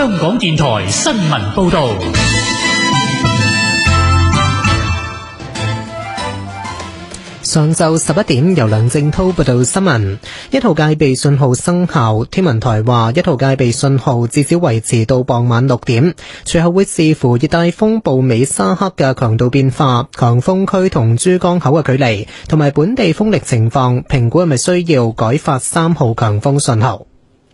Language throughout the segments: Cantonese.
香港電台新聞報道。 上晝11點，由梁正濤報道新聞。一號戒備信號生效，天文台話一號戒備信號至少維持到傍晚6點，隨後會視乎熱帶風暴美沙克嘅強度變化、強風區同珠江口嘅距離，同埋本地風力情況，評估係咪需要改發3號強風信號。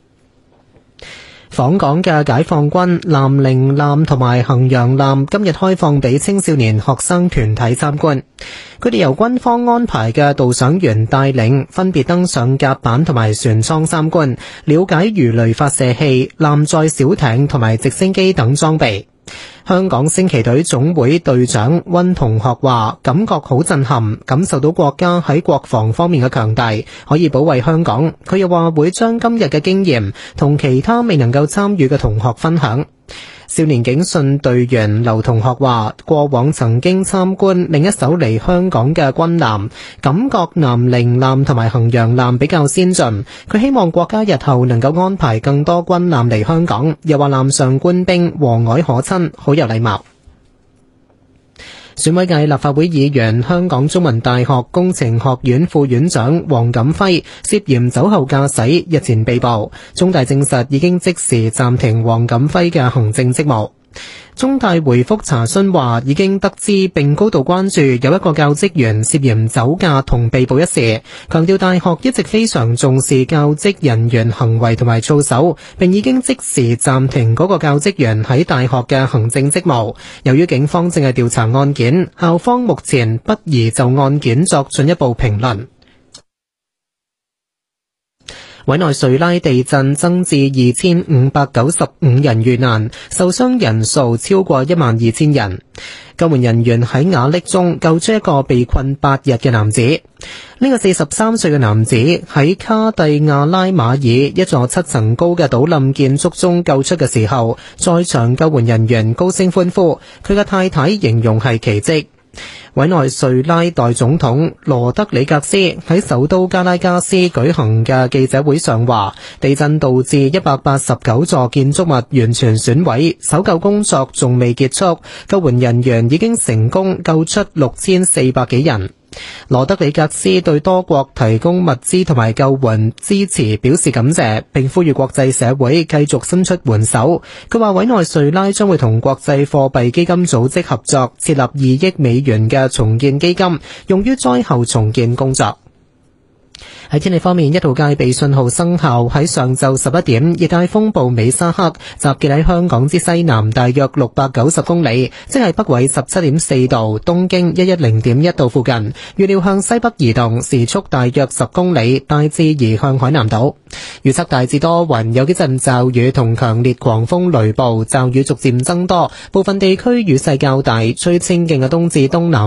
訪港嘅解放軍南寧艦同埋衡陽艦今日開放俾青少年學生團體參觀，佢哋由軍方安排嘅導賞員帶領，分別登上甲板同埋船艙參觀，了解魚雷發射器、艦載小艇同埋直升機等裝備。香港升旗隊總會隊長溫同學話，感覺好震撼，感受到國家喺國防方面嘅強大，可以保衛香港。佢又話會將今日嘅經驗同其他未能夠參與嘅同學分享。少年警訊隊員劉同學話，過往曾經參觀另一艘嚟香港嘅軍艦，感覺南寧艦同埋衡陽艦比較先進。佢希望國家日後能夠安排更多軍艦嚟香港，又話艦上官兵和藹可親，好有禮貌。選委界立法會議員、香港中文大學工程學院副院長黃錦輝涉嫌酒後駕駛，日前被捕。中大證實已經即時暫停黃錦輝嘅行政職務。中大回覆查詢話，已經得知並高度關注有一個教職員涉嫌酒駕同被捕一事，強調大學一直非常重視教職人員行為同埋操守，並已經即時暫停嗰個教職員喺大學嘅行政職務。由於警方正係調查案件，校方目前不宜就案件作進一步評論。委內瑞拉地震增至2595人遇難，受傷人數超過12000人。救援人員喺瓦礫中救出一個被困8日嘅男子。呢個43歲嘅男子喺卡蒂亞拉馬爾一座7層高嘅倒冧建築中救出嘅時候，在場救援人員高聲歡呼，佢嘅太太形容係奇蹟。委內瑞拉代總統羅德里格斯喺首都加拉加斯舉行嘅記者會上話，地震導致189座建築物完全損毀，搜救工作仲未結束，救援人員已經成功救出6400幾人。羅德里格斯對多國提供物資同埋救援支持表示感謝，並呼籲國際社會繼續伸出援手。佢話委內瑞拉將會同國際貨幣基金組織合作，設立2億美元嘅重建基金，用於災後重建工作。喺天氣方面，一號戒備信號生效。喺上晝11點，熱帶風暴美沙克集結喺香港之西南大約690公里，即係北緯17.4度、東經110.1度附近。預料向西北移動，時速大約10公里，大致移向海南島。預測大致多雲，有幾陣驟雨同強烈狂風雷暴，驟雨逐漸增多，部分地區雨勢較大，吹清勁嘅東至東南